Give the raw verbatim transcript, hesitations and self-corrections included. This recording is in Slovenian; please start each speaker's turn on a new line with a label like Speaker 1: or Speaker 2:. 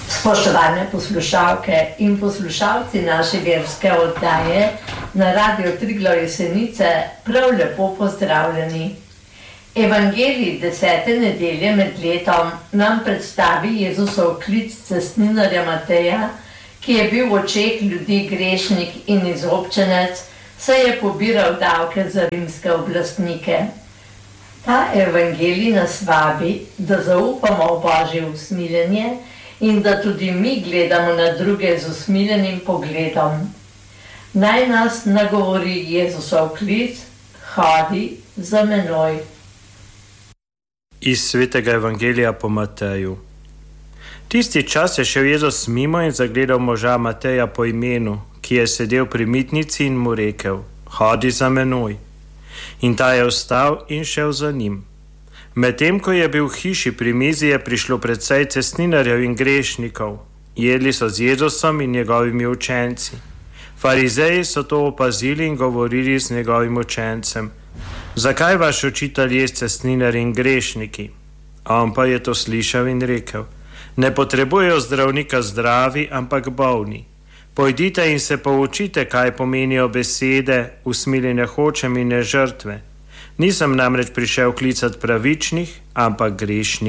Speaker 1: Spoštovane poslušalke in poslušalci naše verske oddaje na Radio Triglav Jesenice, prav lepo pozdravljeni. Evangelij desete nedelje med letom nam predstavi Jezusov klic cestninarja Mateja, ki je bil v očeh ljudi grešnik in izobčenec, saj je pobiral davke za rimske oblastnike. Ta evangelij nas vabi, da zaupamo v Božje usmiljenje in da tudi mi gledamo na druge z usmiljenim pogledom. Naj nas nagovori Jezusov klic: hodi za menoj.
Speaker 2: Iz svetega evangelija po Mateju. Tisti čas je šel Jezus mimo in zagledal moža Mateja po imenu, ki je sedel pri mitnici in mu rekel: hodi za menoj. In ta je vstal in šel za njim. Medtem ko je bil v hiši pri mizi, je prišlo precej cestninarjev in grešnikov. Jedli so z Jezusom in njegovimi učenci. Farizeji so to opazili in govorili z njegovim učencem: zakaj vaš učitelj je s cestninarji in grešniki? On pa je to slišal in rekel: ne potrebujejo zdravnika zdravi, ampak bolni. Pojdite in se poučite, kaj pomenijo besede: usmiljenja hočem in ne žrtve. Nisem namreč prišel klicati pravičnih, ampak grešnih.